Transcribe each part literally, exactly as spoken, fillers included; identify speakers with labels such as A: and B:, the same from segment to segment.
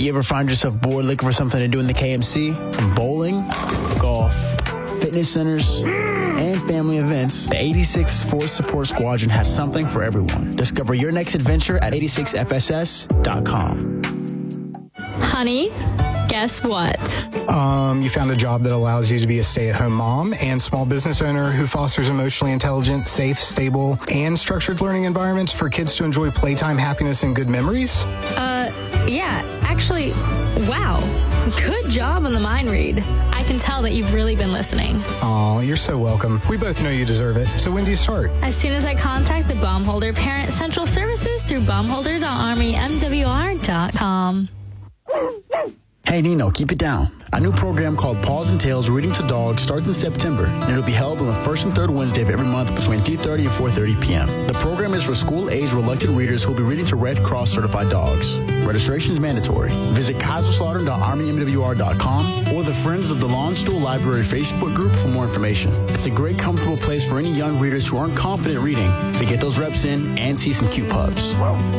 A: You ever find yourself bored looking for something to do in the K M C? From bowling, golf, fitness centers, and family events, the eighty-sixth Force Support Squadron has something for everyone. Discover your next adventure at eighty-six F S S dot com.
B: Honey, guess what?
C: Um, you found a job that allows you to be a stay-at-home mom and small business owner who fosters emotionally intelligent, safe, stable, and structured learning environments for kids to enjoy playtime, happiness, and good memories?
B: Uh, yeah, actually, wow. Good job on the mind read. I can tell that you've really been listening.
C: Aw, you're so welcome. We both know you deserve it. So when do you start?
B: As soon as I contact the Baumholder Parent Central Services through baumholder dot army m w r dot com.
A: Hey Nino, keep it down. A new program called Paws and Tails Reading to Dogs starts in September, and it'll be held on the first and third Wednesday of every month between three thirty and four thirty p.m. The program is for school-age reluctant readers who will be reading to Red Cross certified dogs. Registration is mandatory. Visit kaiser slaughtern dot army m w r dot com or the Friends of the Lawn Stool Library Facebook group for more information. It's a great, comfortable place for any young readers who aren't confident reading to get those reps in and see some cute pups.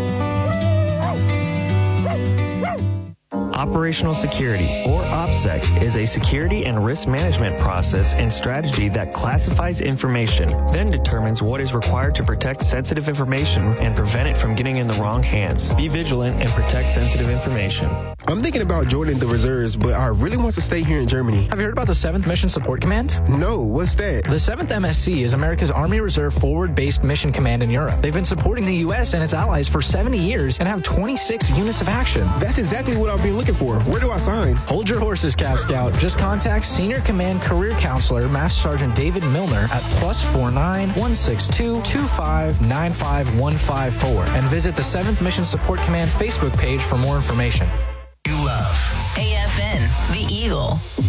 D: Operational Security, or OPSEC, is a security and risk management process and strategy that classifies information, then determines what is required to protect sensitive information and prevent it from getting in the wrong hands. Be vigilant and protect sensitive information.
E: I'm thinking about joining the reserves, but I really want to stay here in Germany.
F: Have you heard about the seventh Mission Support Command?
E: No, what's that?
F: The seventh M S C is America's Army Reserve Forward-Based Mission Command in Europe. They've been supporting the U S and its allies for seventy years and have twenty-six units of action.
E: That's exactly what I've been looking for. Where do I sign?
F: Hold your horses, Cav Scout. Just contact Senior Command Career Counselor Master Sergeant David Milner at plus four nine one six two two five nine five one five four and visit the seventh Mission Support Command Facebook page for more information.
G: You love A F N, The Eagle.